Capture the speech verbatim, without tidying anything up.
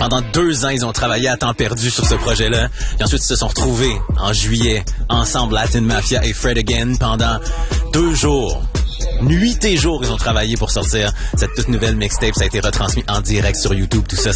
Pendant deux ans, ils ont travaillé à temps perdu sur ce projet-là. Puis ensuite, ils se sont retrouvés en juillet, ensemble, Latin Mafia et Fred Again, pendant deux jours. Nuit et jour, ils ont travaillé pour sortir cette toute nouvelle mixtape. Ça a été retransmis en direct sur YouTube, tout ça.